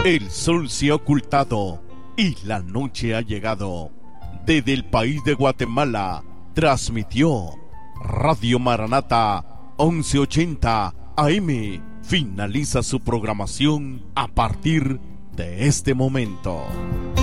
El sol se ha ocultado y la noche ha llegado. Desde el país de Guatemala transmitió Radio Maranata 1180 AM. Finaliza su programación a partir de este momento.